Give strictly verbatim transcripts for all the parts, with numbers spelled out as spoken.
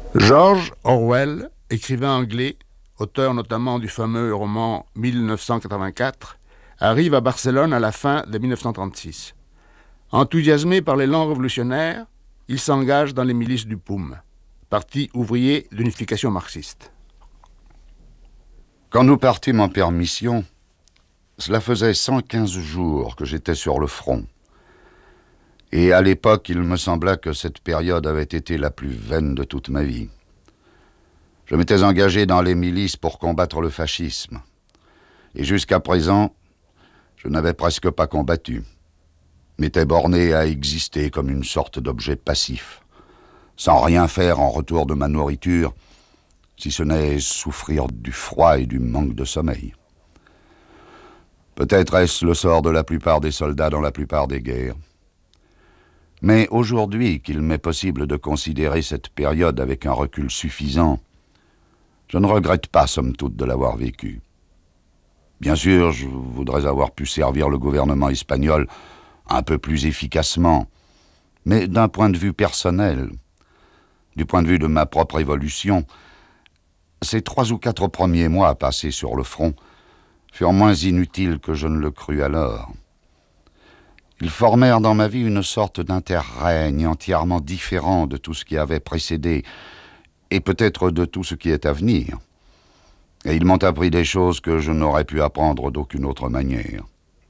George Orwell, écrivain anglais, auteur notamment du fameux roman mille neuf cent quatre-vingt-quatre, arrive à Barcelone à la fin de mille neuf cent trente-six. Enthousiasmé par l'élan révolutionnaire, il s'engage dans les milices du P O U M, Parti ouvrier d'unification marxiste. Quand nous partîmes en permission, cela faisait cent quinze jours que j'étais sur le front. Et à l'époque, il me sembla que cette période avait été la plus vaine de toute ma vie. Je m'étais engagé dans les milices pour combattre le fascisme. Et jusqu'à présent, je n'avais presque pas combattu. M'étais borné à exister comme une sorte d'objet passif, sans rien faire en retour de ma nourriture, si ce n'est souffrir du froid et du manque de sommeil. Peut-être est-ce le sort de la plupart des soldats dans la plupart des guerres. Mais aujourd'hui qu'il m'est possible de considérer cette période avec un recul suffisant, je ne regrette pas, somme toute, de l'avoir vécue. Bien sûr, je voudrais avoir pu servir le gouvernement espagnol un peu plus efficacement, mais d'un point de vue personnel, du point de vue de ma propre évolution, ces trois ou quatre premiers mois passés sur le front furent moins inutiles que je ne le crus alors. Ils formèrent dans ma vie une sorte d'interrègne entièrement différent de tout ce qui avait précédé et peut-être de tout ce qui est à venir. Et ils m'ont appris des choses que je n'aurais pu apprendre d'aucune autre manière.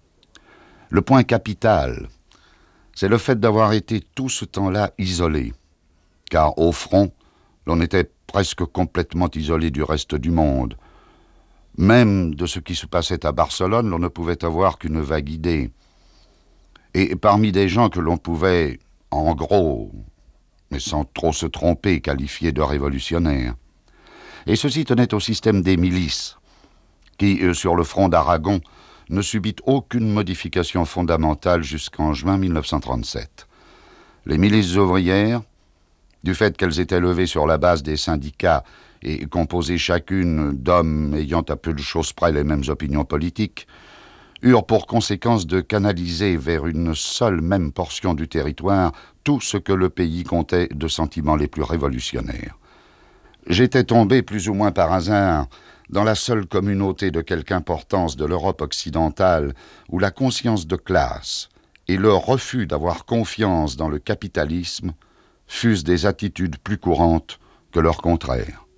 Le point capital, c'est le fait d'avoir été tout ce temps-là isolé, car au front, l'on était presque complètement isolé du reste du monde. Même de ce qui se passait à Barcelone, l'on ne pouvait avoir qu'une vague idée. Et parmi des gens que l'on pouvait, en gros, mais sans trop se tromper, qualifier de révolutionnaires. Et ceci tenait au système des milices, qui, sur le front d'Aragon, ne subit aucune modification fondamentale jusqu'en juin mille neuf cent trente-sept. Les milices ouvrières, du fait qu'elles étaient levées sur la base des syndicats et composées chacune d'hommes ayant à peu de choses près les mêmes opinions politiques, eurent pour conséquence de canaliser vers une seule même portion du territoire tout ce que le pays comptait de sentiments les plus révolutionnaires. J'étais tombé plus ou moins par hasard dans la seule communauté de quelque importance de l'Europe occidentale où la conscience de classe et le refus d'avoir confiance dans le capitalisme fussent des attitudes plus courantes que leur contraire.